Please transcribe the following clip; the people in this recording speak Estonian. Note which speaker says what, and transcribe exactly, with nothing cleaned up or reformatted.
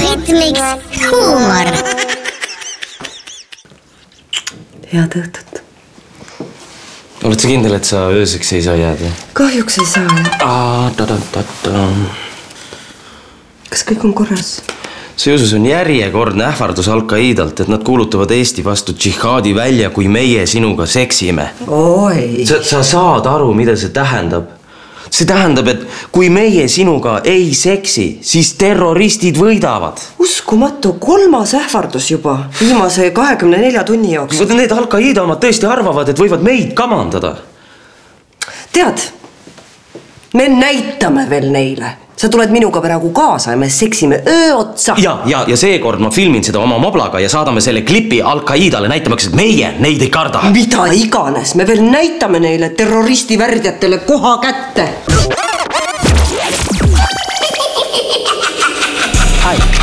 Speaker 1: Rütmiks huumor.
Speaker 2: Head õhtut.
Speaker 3: Oled sa kindel, et sa ööseks ei saa jääda?
Speaker 2: Kahjuks ei saa.
Speaker 3: Aa, ta, ta, ta, ta.
Speaker 2: Kas kõik on korras?
Speaker 3: See usus on järjekordne ähvardus Al-Qaidalt, et nad kuulutavad Eesti vastu džihaadi välja, kui meie sinuga seksime.
Speaker 2: Oi.
Speaker 3: Sa, sa saad aru, mida see tähendab? See tähendab, et kui meie sinuga ei seksi, siis terroristid võidavad.
Speaker 2: Uskumatu, kolmas ähvardus juba viimase kahekümne nelja tunni jooksul.
Speaker 3: Need Al-Qaida omad tõesti arvavad, et võivad meid kamandada.
Speaker 2: Tead, me näitame veel neile. Sa tuled minuga praegu kaasa ja me seksime öö otsa.
Speaker 3: Ja, ja, ja seekord ma filmin seda oma moblaga ja saadame selle klipi Al-Qaidale näitamaks, et meie neid ei karda.
Speaker 2: Mida iganes, me veel näitame neile terroristi värdjatele koha kätte.